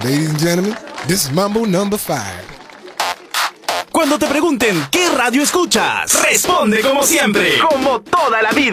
Ladies and gentlemen, this is Mambo number 5. Cuando te pregunten ¿qué radio escuchas? Responde como siempre, como toda la vida.